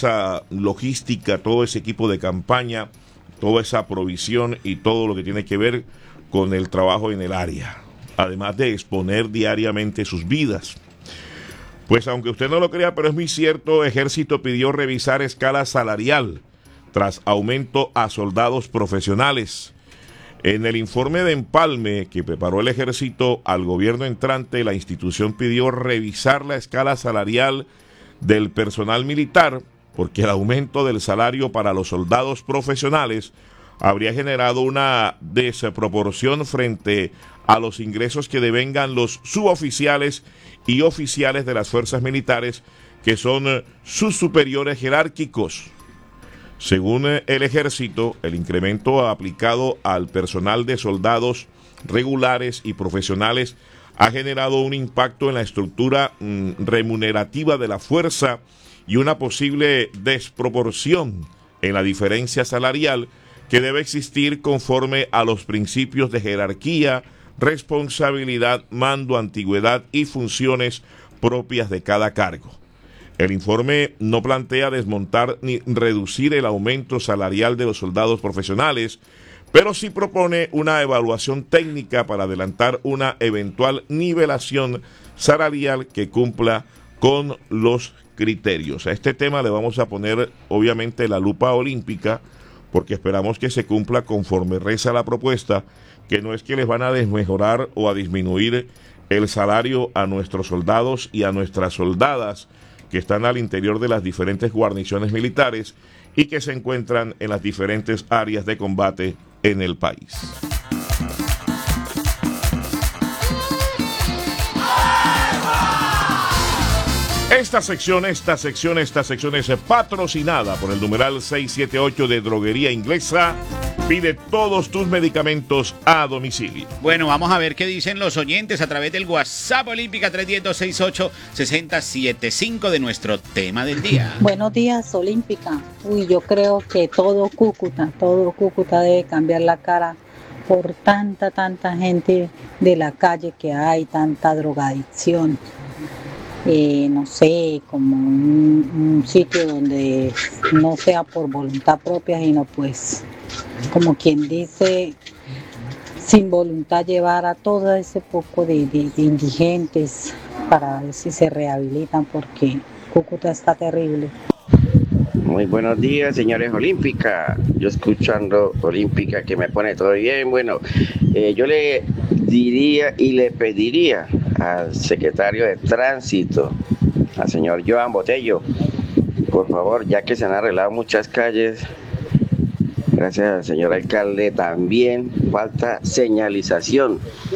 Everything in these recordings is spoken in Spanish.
esa logística, todo ese equipo de campaña, toda esa provisión y todo lo que tiene que ver con el trabajo en el área, además de exponer diariamente sus vidas. Pues aunque usted no lo crea, pero es muy cierto, Ejército pidió revisar escala salarial tras aumento a soldados profesionales. En el informe de empalme que preparó el Ejército al gobierno entrante, la institución pidió revisar la escala salarial del personal militar, porque el aumento del salario para los soldados profesionales habría generado una desproporción frente a los ingresos que devengan los suboficiales y oficiales de las fuerzas militares, que son sus superiores jerárquicos. Según el Ejército, el incremento aplicado al personal de soldados regulares y profesionales ha generado un impacto en la estructura remunerativa de la fuerza y una posible desproporción en la diferencia salarial que debe existir conforme a los principios de jerarquía, responsabilidad, mando, antigüedad y funciones propias de cada cargo. El informe no plantea desmontar ni reducir el aumento salarial de los soldados profesionales, pero sí propone una evaluación técnica para adelantar una eventual nivelación salarial que cumpla con los criterios. A este tema le vamos a poner obviamente la lupa olímpica, porque esperamos que se cumpla conforme reza la propuesta, que no es que les van a desmejorar o a disminuir el salario a nuestros soldados y a nuestras soldadas que están al interior de las diferentes guarniciones militares y que se encuentran en las diferentes áreas de combate en el país. Esta sección es patrocinada por el numeral 678 de Droguería Inglesa. Pide todos tus medicamentos a domicilio. Bueno, vamos a ver qué dicen los oyentes a través del WhatsApp Olímpica 310-268-6075 de nuestro tema del día. Buenos días, Olímpica. Yo creo que todo Cúcuta debe cambiar la cara por tanta gente de la calle que hay, tanta drogadicción. No sé, como un sitio donde no sea por voluntad propia, sino pues, como quien dice, sin voluntad llevar a todo ese poco de indigentes para ver si se rehabilitan, porque Cúcuta está terrible. Muy buenos días, señores Olímpica. Yo escuchando Olímpica que me pone todo bien. Bueno, yo le diría y le pediría al secretario de Tránsito, al señor Joan Botello, por favor, ya que se han arreglado muchas calles, gracias al señor alcalde, también falta señalización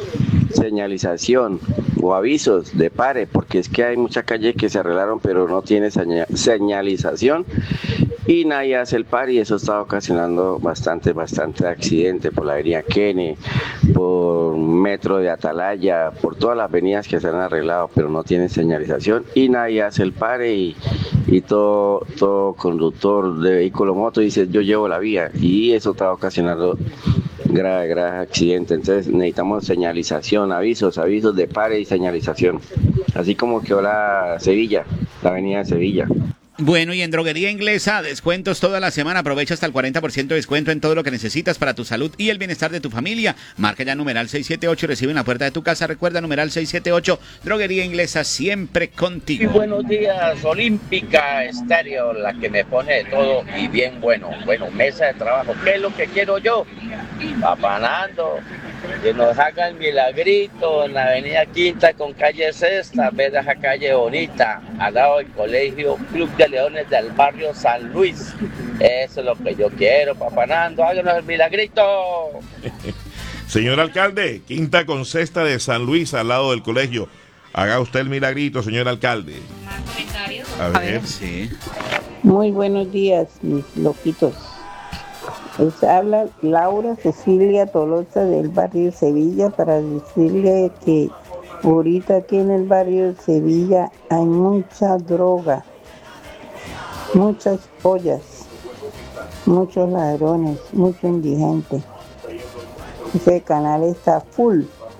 o avisos de pare, porque es que hay muchas calles que se arreglaron pero no tiene señalización y nadie hace el pare, y eso está ocasionando bastante accidente por la avenida Kennedy, por Metro de Atalaya, por todas las avenidas que se han arreglado pero no tienen señalización y nadie hace el pare, y todo conductor de vehículo moto dice yo llevo la vía, y eso está ocasionando grave accidente. Entonces necesitamos señalización, avisos de pare y señalización, así como quedó la avenida de Sevilla. Bueno, y en Droguería Inglesa, descuentos toda la semana. Aprovecha hasta el 40% de descuento en todo lo que necesitas para tu salud y el bienestar de tu familia. Marca ya numeral 678 y recibe en la puerta de tu casa. Recuerda, numeral 678, Droguería Inglesa, siempre contigo. Y buenos días, Olímpica Estéreo, la que me pone de todo y bien bueno. Bueno, mesa de trabajo, ¿qué es lo que quiero yo? Apanando, que nos hagan milagrito en la avenida Quinta con calle Sexta, en vez de esa calle bonita, al lado del colegio Club de Leones del barrio San Luis. Eso es lo que yo quiero, Papanando, háganos el milagrito. Señor alcalde, Quinta con Sexta de San Luis, al lado del colegio. Haga usted el milagrito, señor alcalde. ¿Más comentarios? A ver. Sí. Muy buenos días, mis loquitos. Les habla Laura Cecilia Tolosa del barrio Sevilla para decirle que ahorita aquí en el barrio Sevilla hay mucha droga, muchas pollas, muchos ladrones, mucho indigente. Ese canal está full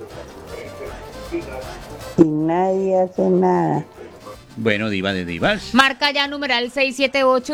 y nadie hace nada. Bueno, diva de divas. Marca ya numeral 678